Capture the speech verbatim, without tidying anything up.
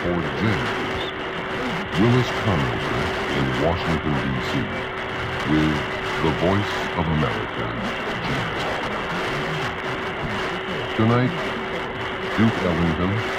or James, Willis Conover in Washington, D C, with the voice of America, James. Tonight, Duke Ellington,